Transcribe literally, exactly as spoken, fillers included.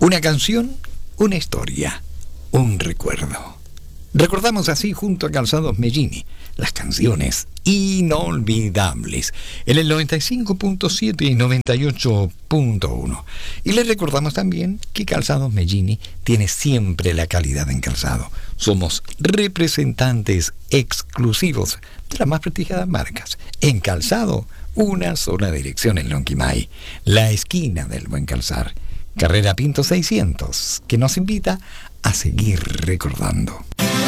Una canción, una historia, un recuerdo. Recordamos así junto a Calzados Mellini las canciones inolvidables en el noventa y cinco punto siete y noventa y ocho punto uno. Y les recordamos también que Calzados Mellini tiene siempre la calidad en calzado. Somos representantes exclusivos de las más prestigiadas marcas. En calzado, una sola dirección en Lonquimay, la esquina del Buen Calzar. Carrera Pinto seiscientos, que nos invita a seguir recordando.